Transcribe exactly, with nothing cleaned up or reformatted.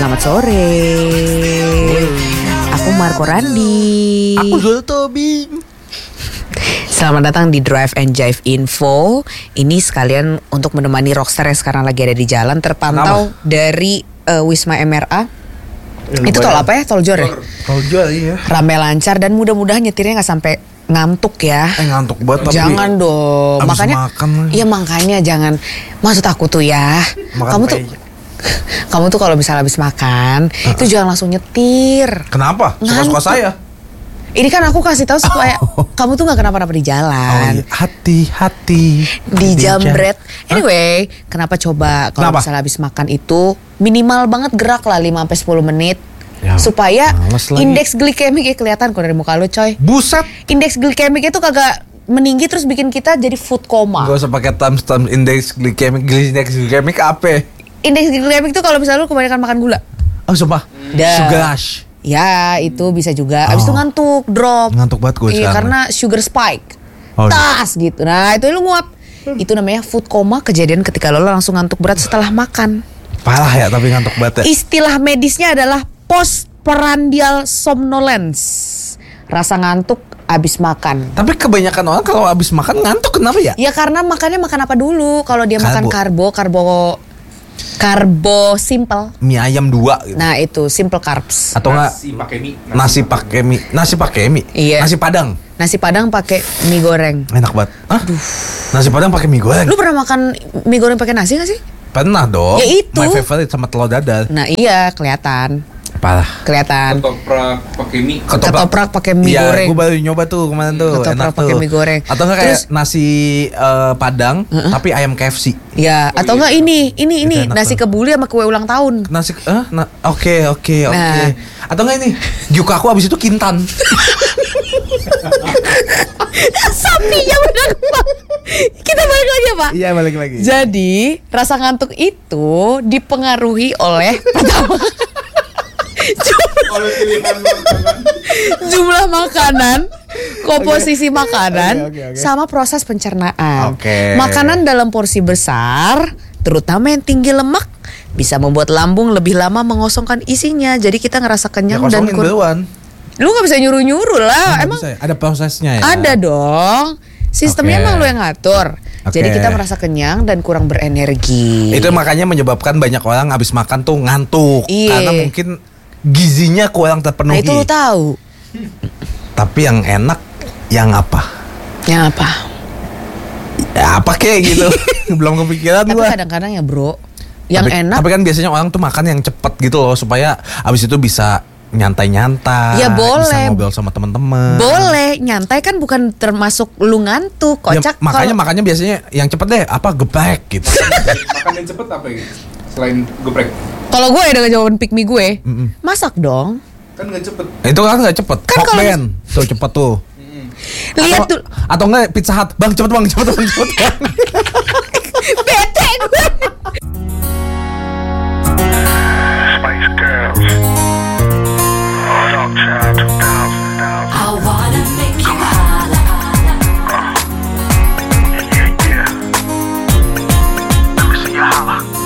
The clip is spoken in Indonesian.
Selamat sore. Aku Marco Randi. Aku Zul Tobing. Selamat datang di Drive and Jive Info. Ini sekalian untuk menemani rockstar yang sekarang lagi ada di jalan. Terpantau Kenapa? dari uh, Wisma M R A. Ya, itu tol apa ya? Tol Jor ya? Tol Jor iya. Rame lancar dan mudah-mudahan nyetirnya gak sampai ngantuk ya. Eh ngantuk banget tapi jangan dong. Makanya makan. Iya makanya jangan. Maksud aku tuh ya. Makan kamu tuh aja. Kamu tuh kalau misalnya habis makan uh-uh. itu jangan langsung nyetir. Kenapa? Suka-suka saya. Ini kan aku kasih tahu supaya oh. kamu tuh nggak kenapa-napa di jalan. Oh, iya. Hati-hati di jambret. Anyway, huh? kenapa coba kalau misalnya habis makan itu minimal banget gerak lah lima sampai sepuluh menit. Ya, supaya indeks glikemiknya kelihatan kok dari muka lu, coy. Buset. Indeks glikemiknya tuh kagak meninggi terus bikin kita jadi food coma. Gak usah pakai terms-terms indeks glikemik. Indeks glikemik apa? Indeks glikemik tuh kalau misalnya lu kebanyakan makan gula. Oh, sumpah. Sugar rush. Ya, itu bisa juga. Abis oh. itu ngantuk, drop. Ngantuk banget gue iya, sekarang. Karena sugar spike. Oh, tas iya. gitu. Nah, itu lu nguap. Hmm. Itu namanya food coma, kejadian ketika lo langsung ngantuk berat setelah makan. Parah ya, tapi ngantuk banget ya. Istilah medisnya adalah postprandial somnolence. Rasa ngantuk abis makan. Tapi kebanyakan orang kalau abis makan ngantuk kenapa ya? Ya karena makannya makan apa dulu. Kalau dia karbo. makan karbo, karbo Karbo simple. Mie ayam dua gitu. Nah itu simple carbs. Atau enggak nasi pakai mie. Nasi pakai mie. Nasi pakai mie. Iya. Nasi padang. Nasi padang pakai mie goreng. Enak banget. Hah? Aduh. Nasi padang pakai mie goreng. Lu pernah makan mie goreng pakai nasi gak sih? Pernah dong. Ya itu. My favorite sama telur dadar. Nah iya kelihatan. Parah. Kelihatan. Ketoprak pakai mie. Ketoprak pakai mie ya, goreng. Gue baru nyoba tuh kemarin tuh. Ketoprak pakai mie goreng. Atau enggak kayak Terus, nasi uh, padang uh-uh. tapi ayam K F C. Ya, oh, atau iya. enggak ini, ini ini nasi tuh. Kebuli sama kue ulang tahun. Nasi eh nah, oke oke oke. Atau enggak ini gyukaku abis itu kintan. Sapinya benar. Kita balik lagi ya Pak. Iya balik lagi. Jadi rasa ngantuk itu dipengaruhi oleh pertama jumlah, jumlah makanan, komposisi okay. makanan, okay, okay, okay. sama proses pencernaan. Okay. Makanan dalam porsi besar, terutama yang tinggi lemak, bisa membuat lambung lebih lama mengosongkan isinya. Jadi kita ngerasa kenyang ya, dan kur- Lu nggak bisa nyuruh-nyuruh lah. Nah, emang bisa. Ada prosesnya ya. Ada dong. Sistemnya okay. emang lu yang ngatur. Okay. Jadi kita merasa kenyang dan kurang berenergi. Itu makanya menyebabkan banyak orang habis makan tuh ngantuk. Iye. Karena mungkin gizinya kurang terpenuhi. Nah itu lu tahu. Tapi yang enak yang apa? Yang apa? Ya apa kayak gitu. Belum kepikiran tapi gua. Tapi kadang-kadang ya bro, yang tapi, enak. Tapi kan biasanya orang tuh makan yang cepet gitu loh, supaya abis itu bisa nyantai-nyantai. Ya boleh. Bisa ngobrol sama teman-teman. Boleh, nyantai kan bukan termasuk lu ngantuk, kocak. Ya, makanya kalo... makanya biasanya yang cepet deh apa geprek gitu. Makan yang cepet apa ya? Selain geprek. Kalau gue dengan jawaban pick me gue, Mm-mm. masak dong. Kan nggak cepet. Itu kan nggak cepet. Kan kalau tuh cepet tuh. Lihat tuh. Atau enggak Pizza Hut, bang cepet bang cepet bang cepet bang. Beda